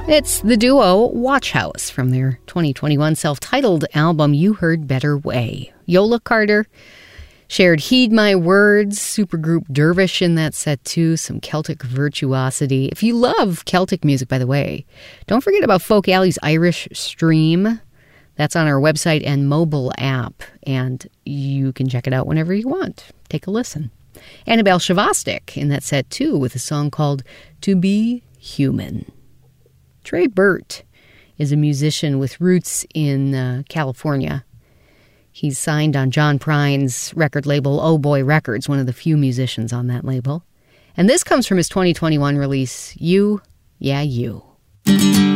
It's the duo Watch House from their 2021 self-titled album, You Heard Better Way. Yola Carter shared Heed My Words, supergroup Dervish in that set too, some Celtic virtuosity. If you love Celtic music, by the way, don't forget about Folk Alley's Irish Stream. That's on our website and mobile app, and you can check it out whenever you want. Take a listen. Annabelle Shavastik in that set too, with a song called To Be Human. Trey Burt is a musician with roots in California. He's signed on John Prine's record label, Oh Boy Records, one of the few musicians on that label. And this comes from his 2021 release, You, Yeah, You.